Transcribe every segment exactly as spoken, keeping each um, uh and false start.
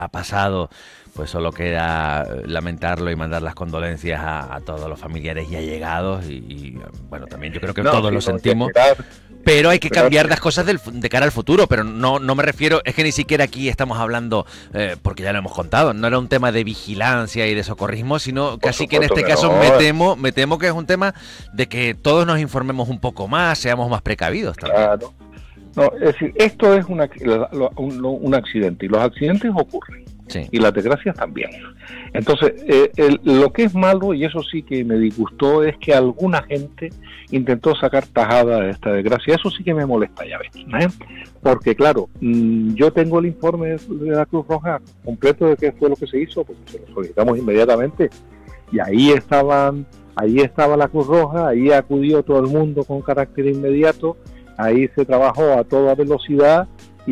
ha pasado, pues solo queda lamentarlo y mandar las condolencias a, a todos los familiares y allegados y, y bueno, también yo creo que No, todos sí, lo no, sentimos. esperar, Pero hay que esperar. cambiar las cosas del, de cara al futuro, pero no, no me refiero, es que ni siquiera aquí estamos hablando, eh, porque ya lo hemos contado, no era un tema de vigilancia y de socorrismo, sino Por casi que en supuesto este que caso no. me temo, me temo que es un tema de que todos nos informemos un poco más, seamos más precavidos también. Claro. No, es decir, esto es una, un, un accidente y los accidentes ocurren. Sí. Y las desgracias también. Entonces, eh, el, lo que es malo, y eso sí que me disgustó, es que alguna gente intentó sacar tajada de esta desgracia. Eso sí que me molesta, ya ves, ¿eh? Porque claro, mmm, yo tengo el informe de la Cruz Roja completo de qué fue lo que se hizo, porque se lo solicitamos inmediatamente, y ahí estaban, ahí estaba la Cruz Roja, ahí acudió todo el mundo con carácter inmediato, ahí se trabajó a toda velocidad,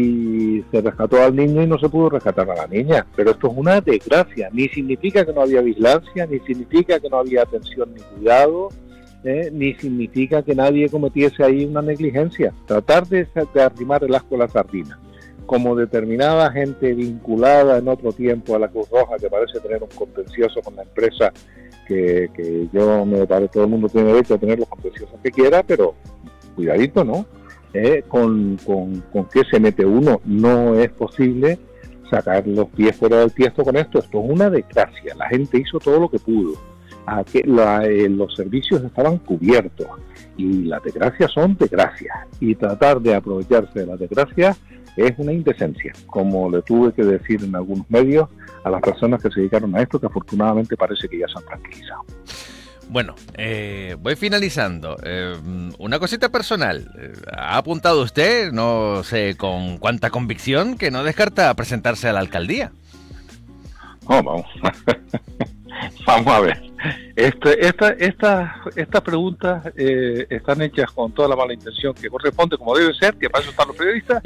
y se rescató al niño y no se pudo rescatar a la niña, pero esto es una desgracia, ni significa que no había vigilancia, ni significa que no había atención ni cuidado, eh, ni significa que nadie cometiese ahí una negligencia. Tratar de, de arrimar el asco a la sardina, como determinada gente vinculada en otro tiempo a la Cruz Roja, que parece tener un contencioso con la empresa, que, que yo me parece todo el mundo tiene derecho a tener los contenciosos que quiera, pero cuidadito, ¿no? Eh, con, con, con qué se mete uno. No es posible sacar los pies fuera del tiesto con esto. Esto es una desgracia. La gente hizo todo lo que pudo. A que la, eh, los servicios estaban cubiertos y las desgracias son desgracias. Y tratar de aprovecharse de las desgracias es una indecencia, como le tuve que decir en algunos medios a las personas que se dedicaron a esto, que afortunadamente parece que ya se han tranquilizado. Bueno, eh, voy finalizando. Eh, una cosita personal. Eh, ha apuntado usted, no sé con cuánta convicción, que no descarta presentarse a la alcaldía. Oh, vamos. Vamos a ver. Este, esta, esta, estas preguntas eh, están hechas con toda la mala intención que corresponde, como debe ser, que para eso están los periodistas,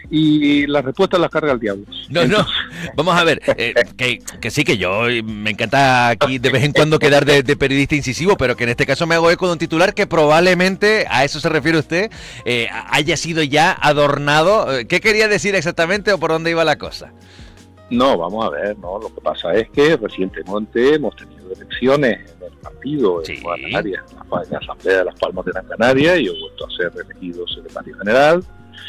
y la respuesta la carga el diablo. No, no, vamos a ver, eh, que, que sí, que yo me encanta aquí de vez en cuando quedar de, de periodista incisivo, pero que en este caso me hago eco de un titular que probablemente, a eso se refiere usted, eh, haya sido ya adornado. ¿Qué quería decir exactamente o por dónde iba la cosa? No, vamos a ver, no, lo que pasa es que recientemente hemos tenido elecciones en el partido en sí. Nueva Canarias, en la Asamblea de Las Palmas de Gran Canaria, y yo he vuelto a ser elegido secretario general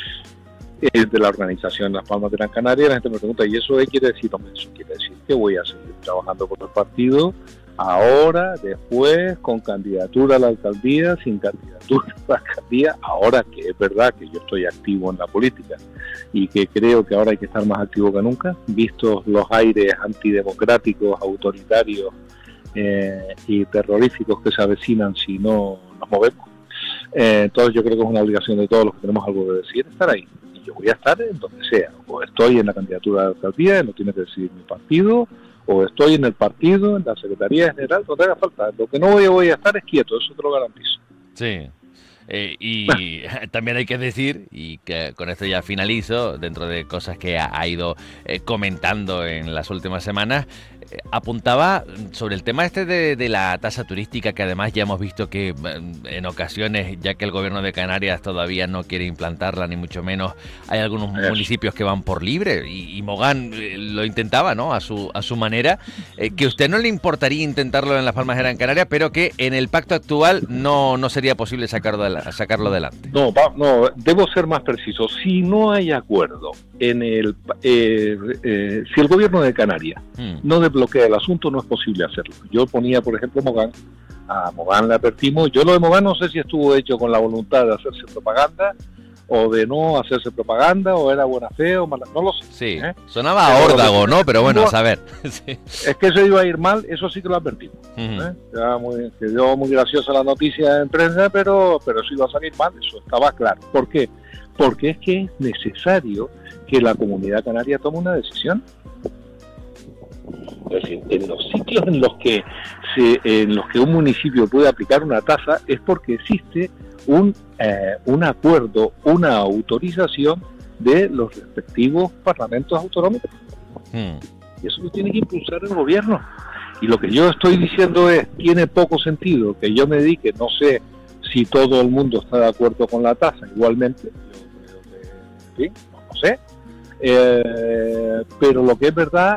eh, de la organización Las Palmas de Gran Canaria. La gente me pregunta, ¿y eso qué quiere decir? Hombre, eso quiere decir que voy a seguir trabajando por el partido ahora, después, con candidatura a la alcaldía, sin candidatura a la alcaldía, ahora que es verdad que yo estoy activo en la política y que creo que ahora hay que estar más activo que nunca, vistos los aires antidemocráticos, autoritarios eh, y terroríficos que se avecinan si no nos movemos. Eh, entonces yo creo que es una obligación de todos los que tenemos algo que decir, estar ahí. Y yo voy a estar en donde sea, o estoy en la candidatura a la alcaldía, no tiene que decidir mi partido, o estoy en el partido, en la Secretaría General, donde haga falta. Lo que no voy, voy a estar es quieto, eso te lo garantizo. Sí. Eh, y también hay que decir, y que con esto ya finalizo, dentro de cosas que ha, ha ido eh, comentando en las últimas semanas, eh, apuntaba sobre el tema este de, de la tasa turística, que además ya hemos visto que en ocasiones, ya que el gobierno de Canarias todavía no quiere implantarla, ni mucho menos, hay algunos Eso. municipios que van por libre, y, y Mogán eh, lo intentaba, ¿no?, a su, a su manera, eh, que a usted no le importaría intentarlo en Las Palmas de Gran Canaria, pero que en el pacto actual no, no sería posible sacarlo de la a sacarlo adelante. No, va, no, debo ser más preciso. Si no hay acuerdo en el, eh, eh, si el gobierno de Canarias hmm. no desbloquea el asunto, no es posible hacerlo. Yo ponía, por ejemplo, Mogán. A Mogán le advertimos. Yo lo de Mogán no sé si estuvo hecho con la voluntad de hacerse propaganda o de no hacerse propaganda, o era buena fe o mala, no lo sé. Sí, ¿eh? sonaba a órdago, ¿no? Pero bueno, a saber. Sí. Es que eso iba a ir mal, eso sí que lo advertimos. Uh-huh. ¿eh? Era muy, quedó muy graciosa la noticia en prensa, pero, pero eso iba a salir mal, eso estaba claro. ¿Por qué? Porque es que es necesario que la comunidad canaria tome una decisión. Es decir, en los sitios en los que se, en los que un municipio puede aplicar una tasa es porque existe un, eh, un acuerdo, una autorización de los respectivos parlamentos autonómicos. Hmm. Y eso lo tiene que impulsar el gobierno. Y lo que yo estoy diciendo es, tiene poco sentido que yo me dedique, no sé si todo el mundo está de acuerdo con la tasa, igualmente, yo creo que, en fin, no lo sé, Eh, pero lo que es verdad